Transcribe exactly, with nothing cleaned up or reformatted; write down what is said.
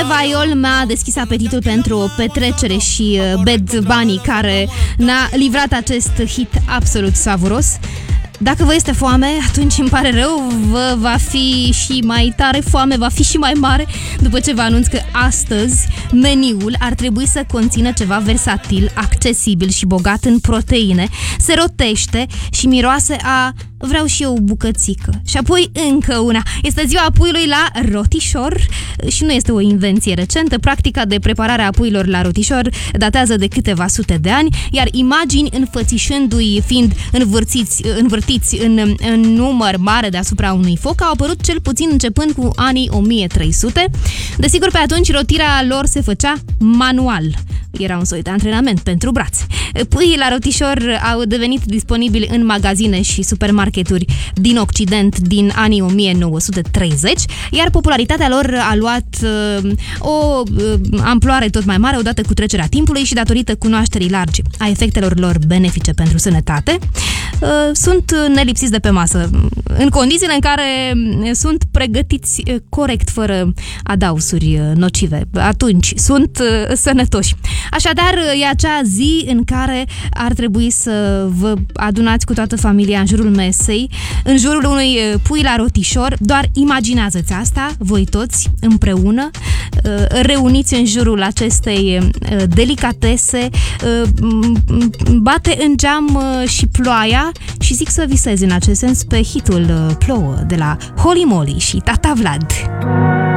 Vaiol mi-a deschis apetitul pentru o petrecere și Bad Bunny, care ne-a livrat acest hit absolut savuros. Dacă vă este foame, atunci îmi pare rău, vă va fi și mai tare foame, va fi și mai mare după ce vă anunț că astăzi meniul ar trebui să conțină ceva versatil, accesibil și bogat în proteine, se rotește și miroase a vreau și eu o bucățică. Și apoi încă una. Este ziua puiului la rotișor și nu este o invenție recentă. Practica de preparare a puilor la rotișor datează de câteva sute de ani, iar imagini înfățișându-i fiind învârtiți, învârtiți în, în număr mare deasupra unui foc au apărut cel puțin începând cu anii o mie trei sute. Desigur, pe atunci rotirea lor se făcea manual. Era un soi de antrenament pentru brațe. Puii la rotișor au devenit disponibili în magazine și supermarketuri din Occident din anii o mie nouă sute treizeci, iar popularitatea lor a luat uh, o uh, amploare tot mai mare odată cu trecerea timpului și datorită cunoașterii largi a efectelor lor benefice pentru sănătate. Uh, sunt nelipsiți de pe masă, în condițiile în care sunt pregătiți corect, fără adausuri nocive. Atunci sunt uh, sănătoși. Așadar, e acea zi în care ar trebui să vă adunați cu toată familia în jurul mesei, în jurul unui pui la rotișor. Doar imaginează-ți asta, voi toți împreună, reuniți în jurul acestei delicatese, bate în geam și ploaia și zic să visezi în acest sens pe hitul Plouă de la Holy Moly și Tata Vlad.